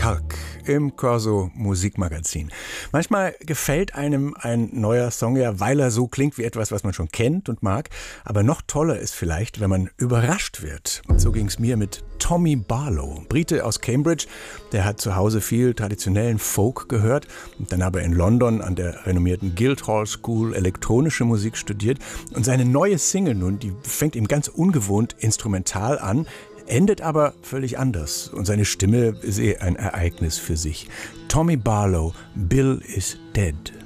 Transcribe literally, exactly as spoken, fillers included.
Kalk im Corso Musikmagazin. Manchmal gefällt einem ein neuer Song ja, weil er so klingt wie etwas, was man schon kennt und mag. Aber noch toller ist vielleicht, wenn man überrascht wird. So ging es mir mit Tommy Barlow, Brite aus Cambridge. Der hat zu Hause viel traditionellen Folk gehört und dann aber in London an der renommierten Guildhall School elektronische Musik studiert. Und seine neue Single nun, die fängt ihm ganz ungewohnt instrumental an, endet aber völlig anders und seine Stimme ist eh ein Ereignis für sich. Tommy Barlow, Bill is Dead.